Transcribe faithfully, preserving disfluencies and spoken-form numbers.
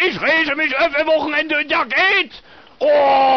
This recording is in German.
Ich rege mich auf ein Wochenende und der geht. Oh!